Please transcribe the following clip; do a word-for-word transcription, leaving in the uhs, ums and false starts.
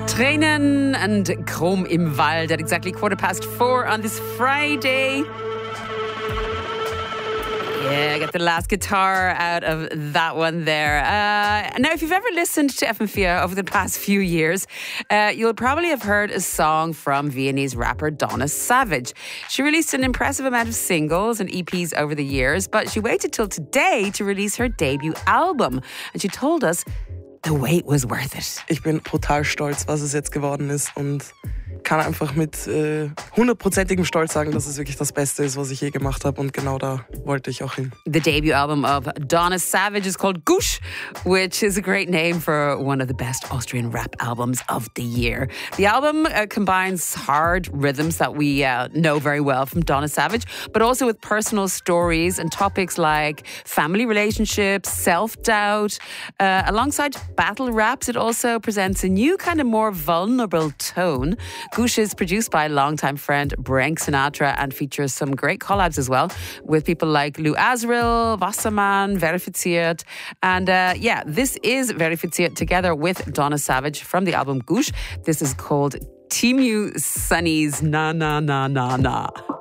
Tränen and Chrom im Wald at exactly quarter past four on this Friday. Yeah, I got the last guitar out of that one there. Uh, now, if you've ever listened to F M four over the past few years, uh, you'll probably have heard a song from Viennese rapper Donna Savage. She released an impressive amount of singles and E Ps over the years, but she waited till today to release her debut album. And she told us the wait was worth it. Ich bin total stolz, was es jetzt geworden ist und kann einfach mit äh, hundertprozentigem Stolz sagen, dass es wirklich das Beste ist, was ich je gemacht habe, und genau da wollte ich auch hin. The debut album of Donna Savage is called Gush, which is a great name for one of the best Austrian rap albums of the year. The album uh, combines hard rhythms that we uh, know very well from Donna Savage, but also with personal stories and topics like family relationships, self-doubt. Uh, alongside battle raps, it also presents a new kind of more vulnerable tone. Gush is produced by longtime friend Brank Sinatra and features some great collabs as well with people like Lou Azril, Wasserman, Verifiziert. And uh, yeah, this is Verifiziert together with Donna Savage from the album Gush. This is called Timu Sunny's Na Na Na Na Na.